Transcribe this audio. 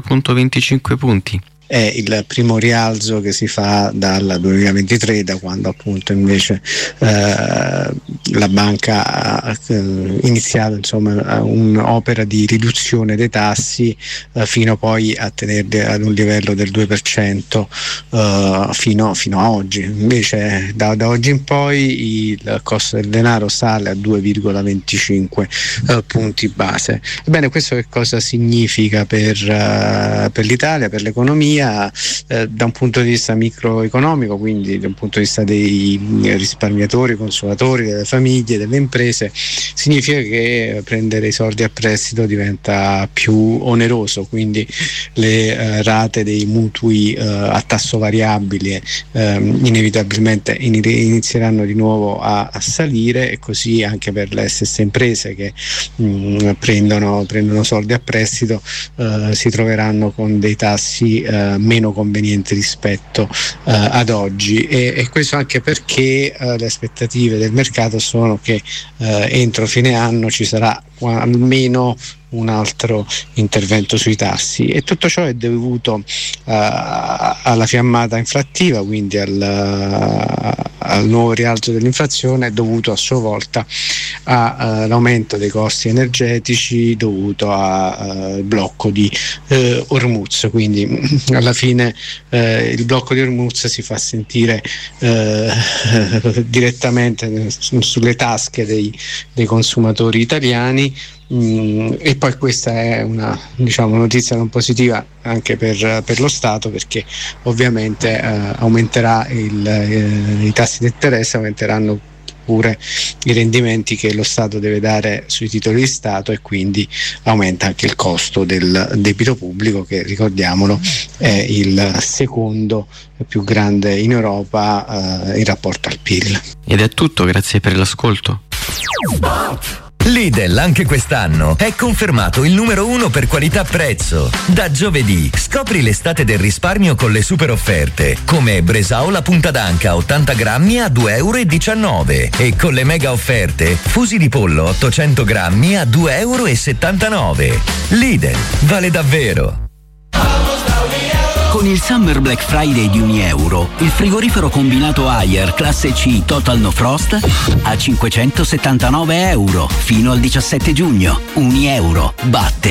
4,25 punti. È il primo rialzo che si fa dal 2023, da quando appunto invece la banca ha iniziato insomma un'opera di riduzione dei tassi fino poi a tenerli ad un livello del 2% fino a oggi. Invece da oggi in poi il costo del denaro sale a 2,25 punti base. Ebbene, questo che cosa significa per l'Italia, per l'economia? Da un punto di vista microeconomico, quindi da un punto di vista dei risparmiatori, consumatori, delle famiglie, delle imprese, significa che prendere i soldi a prestito diventa più oneroso, quindi le rate dei mutui a tasso variabile inevitabilmente inizieranno di nuovo a salire, e così anche per le stesse imprese che prendono soldi a prestito si troveranno con dei tassi meno convenienti rispetto ad oggi, e questo anche perché le aspettative del mercato sono che entro fine anno ci sarà almeno un altro intervento sui tassi, e tutto ciò è dovuto alla fiammata inflattiva, quindi al nuovo rialzo dell'inflazione, dovuto a sua volta all'aumento dei costi energetici dovuto al blocco di Hormuz. Quindi alla fine il blocco di Hormuz si fa sentire direttamente sulle tasche dei consumatori italiani. E poi questa è una notizia non positiva anche per lo Stato, perché ovviamente aumenterà i tassi di interesse, aumenteranno pure i rendimenti che lo Stato deve dare sui titoli di Stato, e quindi aumenta anche il costo del debito pubblico, che, ricordiamolo, è il secondo più grande in Europa in rapporto al PIL. Ed è tutto, grazie per l'ascolto. Lidl anche quest'anno è confermato il numero 1 per qualità-prezzo. Da giovedì scopri l'estate del risparmio con le super offerte, come Bresaola punta d'anca 80 grammi a 2,19 € e con le mega offerte fusi di pollo 800 grammi a 2,79 €. Lidl, vale davvero. Con il Summer Black Friday di €1, il frigorifero combinato Haier classe C Total No Frost a €579 fino al 17 giugno. €1 batte